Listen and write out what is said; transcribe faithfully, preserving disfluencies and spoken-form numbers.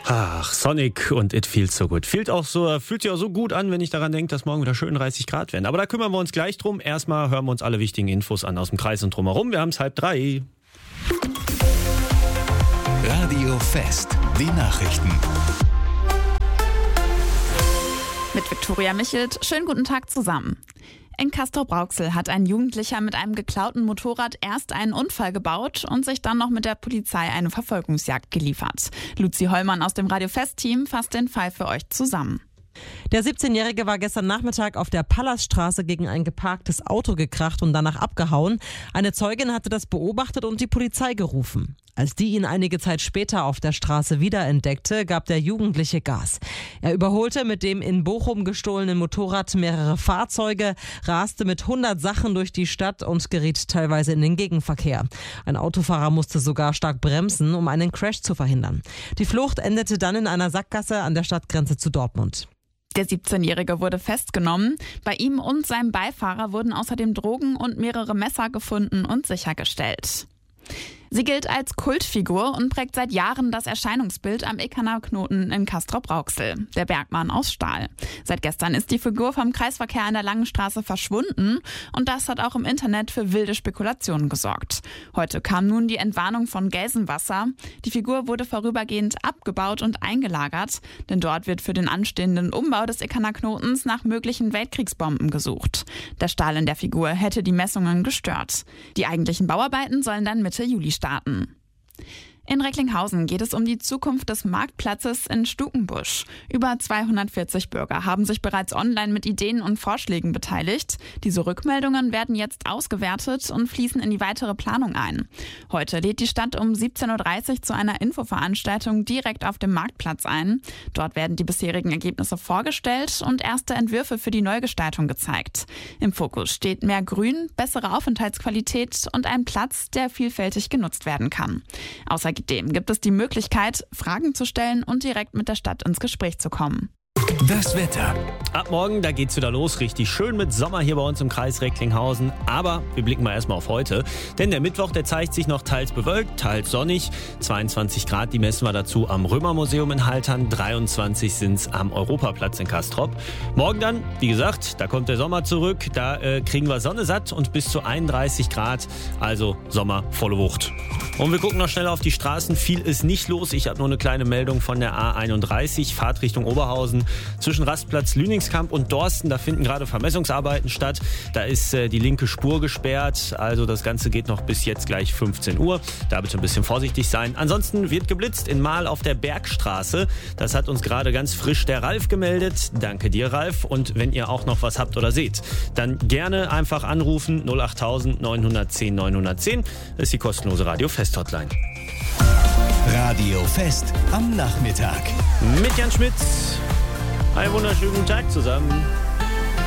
Ach, Sonic und It Feels So Good. Fühlt, auch so, fühlt sich auch so gut an, wenn ich daran denke, dass morgen wieder schön dreißig Grad werden. Aber da kümmern wir uns gleich drum. Erstmal hören wir uns alle wichtigen Infos an aus dem Kreis und drumherum. Wir haben es halb drei. Radio Fest, die Nachrichten. Mit Viktoria Michelt. Schönen guten Tag zusammen. In Castrop-Rauxel hat ein Jugendlicher mit einem geklauten Motorrad erst einen Unfall gebaut und sich dann noch mit der Polizei eine Verfolgungsjagd geliefert. Luzi Hollmann aus dem Radio Fest-Team fasst den Fall für euch zusammen. Der siebzehnjährige war gestern Nachmittag auf der Pallasstraße gegen ein geparktes Auto gekracht und danach abgehauen. Eine Zeugin hatte das beobachtet und die Polizei gerufen. Als die ihn einige Zeit später auf der Straße wiederentdeckte, gab der Jugendliche Gas. Er überholte mit dem in Bochum gestohlenen Motorrad mehrere Fahrzeuge, raste mit hundert Sachen durch die Stadt und geriet teilweise in den Gegenverkehr. Ein Autofahrer musste sogar stark bremsen, um einen Crash zu verhindern. Die Flucht endete dann in einer Sackgasse an der Stadtgrenze zu Dortmund. Der siebzehnjährige wurde festgenommen. Bei ihm und seinem Beifahrer wurden außerdem Drogen und mehrere Messer gefunden und sichergestellt. Sie gilt als Kultfigur und prägt seit Jahren das Erscheinungsbild am Eckernauer-Knoten in Castrop-Rauxel, der Bergmann aus Stahl. Seit gestern ist die Figur vom Kreisverkehr an der Langen Straße verschwunden und das hat auch im Internet für wilde Spekulationen gesorgt. Heute kam nun die Entwarnung von Gelsenwasser. Die Figur wurde vorübergehend abgebaut und eingelagert, denn dort wird für den anstehenden Umbau des Eckernauer-Knotens nach möglichen Weltkriegsbomben gesucht. Der Stahl in der Figur hätte die Messungen gestört. Die eigentlichen Bauarbeiten sollen dann Mitte Juli starten. In Recklinghausen geht es um die Zukunft des Marktplatzes in Stukenbusch. Über zweihundertvierzig Bürger haben sich bereits online mit Ideen und Vorschlägen beteiligt. Diese Rückmeldungen werden jetzt ausgewertet und fließen in die weitere Planung ein. Heute lädt die Stadt um siebzehn Uhr dreißig zu einer Infoveranstaltung direkt auf dem Marktplatz ein. Dort werden die bisherigen Ergebnisse vorgestellt und erste Entwürfe für die Neugestaltung gezeigt. Im Fokus steht mehr Grün, bessere Aufenthaltsqualität und ein Platz, der vielfältig genutzt werden kann. Außerdem gibt es die Möglichkeit, Fragen zu stellen und direkt mit der Stadt ins Gespräch zu kommen. Das Wetter. Ab morgen, da geht's wieder los. Richtig schön mit Sommer hier bei uns im Kreis Recklinghausen. Aber wir blicken mal erstmal auf heute. Denn der Mittwoch, der zeigt sich noch teils bewölkt, teils sonnig. zweiundzwanzig Grad, die messen wir dazu am Römermuseum in Haltern. dreiundzwanzig sind's am Europaplatz in Castrop. Morgen dann, wie gesagt, da kommt der Sommer zurück. Da äh, kriegen wir Sonne satt und bis zu einunddreißig Grad. Also Sommer volle Wucht. Und wir gucken noch schnell auf die Straßen. Viel ist nicht los. Ich habe nur eine kleine Meldung von der A einunddreißig, Fahrt Richtung Oberhausen. Zwischen Rastplatz Lüningskamp und Dorsten, da finden gerade Vermessungsarbeiten statt. Da ist äh, die linke Spur gesperrt. Also das Ganze geht noch bis jetzt gleich fünfzehn Uhr. Da bitte ein bisschen vorsichtig sein. Ansonsten wird geblitzt in Mahl auf der Bergstraße. Das hat uns gerade ganz frisch der Ralf gemeldet. Danke dir, Ralf. Und wenn ihr auch noch was habt oder seht, dann gerne einfach anrufen. null acht neun eins null neun neun eins null. Das ist die kostenlose Radio Fest Hotline. Radio Fest am Nachmittag. Mit Jan Schmitz. Einen wunderschönen Tag zusammen.